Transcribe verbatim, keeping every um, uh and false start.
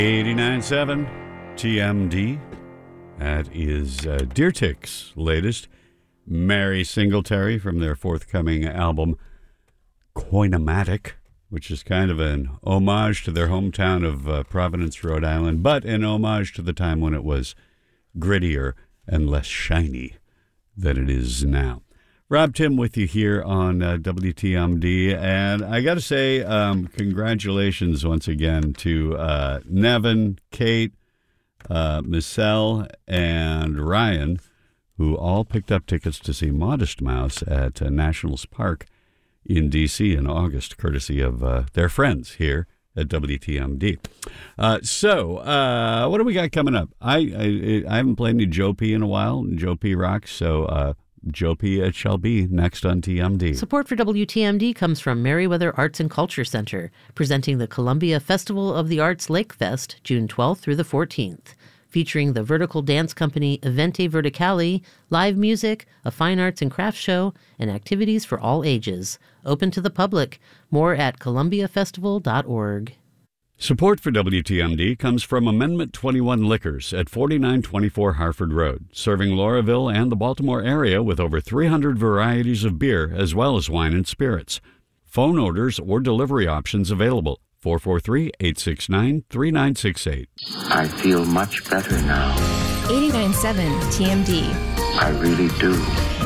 eighty-nine point seven T M D. That is uh, Deer Tick's latest. Mary Singletary from their forthcoming album, Coinomatic, which is kind of an homage to their hometown of uh, Providence, Rhode Island, but an homage to the time when it was grittier and less shiny than it is now. Rob Tim with you here on uh, W T M D, and I got to say um, congratulations once again to uh, Nevin, Kate, uh, Michelle, and Ryan, who all picked up tickets to see Modest Mouse at uh, Nationals Park in D C in August, courtesy of uh, their friends here at W T M D. Uh, so, uh, what do we got coming up? I, I I haven't played any Joe P in a while, Joe P rocks, so uh, Joe P it shall be next on T M D. Support for W T M D comes from Meriwether Arts and Culture Center, presenting the Columbia Festival of the Arts Lake Fest, June twelfth through the fourteenth. Featuring the vertical dance company Evente Verticali, live music, a fine arts and crafts show, and activities for all ages. Open to the public. More at columbia festival dot org. Support for W T M D comes from Amendment twenty-one Liquors at forty-nine twenty-four Harford Road, serving Lauraville and the Baltimore area with over three hundred varieties of beer as well as wine and spirits. Phone orders or delivery options available. four four three, eight six nine, three nine six eight. I feel much better now. eighty-nine point seven T M D. I really do.